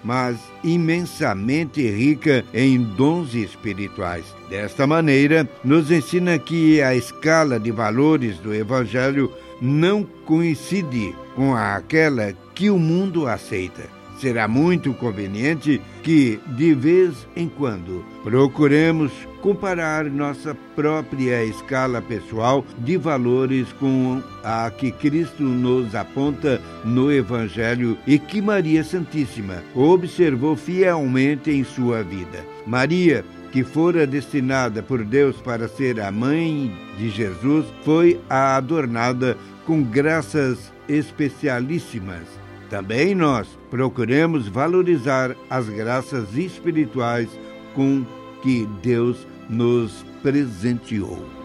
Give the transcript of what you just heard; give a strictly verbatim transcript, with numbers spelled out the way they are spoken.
mas imensamente rica em dons espirituais. Desta maneira, nos ensina que a escala de valores do Evangelho não coincide com aquela que o mundo aceita. Será muito conveniente que, de vez em quando, procuremos comparar nossa própria escala pessoal de valores com a que Cristo nos aponta no Evangelho e que Maria Santíssima observou fielmente em sua vida. Maria, que fora destinada por Deus para ser a mãe de Jesus, foi a adornada com graças especialíssimas. Também nós procuremos valorizar as graças espirituais com que Deus nos presenteou.